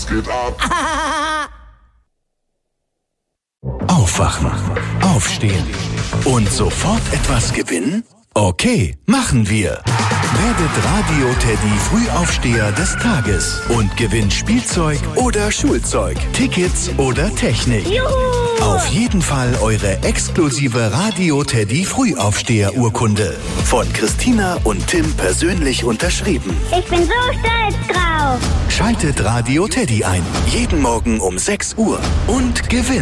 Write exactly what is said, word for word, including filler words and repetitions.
was geht ab? Aufwachen, aufstehen und sofort etwas gewinnen? Okay, machen wir. Werdet Radio-Teddy Frühaufsteher des Tages und gewinnt Spielzeug oder Schulzeug, Tickets oder Technik. Juhu! Auf jeden Fall eure exklusive Radio-Teddy Frühaufsteher-Urkunde. Von Christina und Tim persönlich unterschrieben. Ich bin so stolz drauf. Schaltet Radio Teddy ein. Jeden Morgen um sechs Uhr und gewinnt.